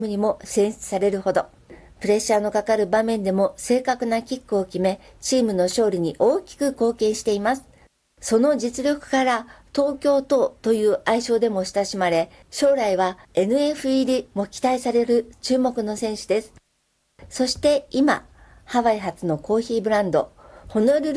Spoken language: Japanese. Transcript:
にも選出されるほど、プレッシャーのかかる場面でも正確なキックを決め、チームの勝利に大きく貢献しています。その実力から東京都という愛称でも親しまれ、将来は NF 入りも期待される注目の選手です。そして今、ハワイ発のコーヒーブランド、ホノルル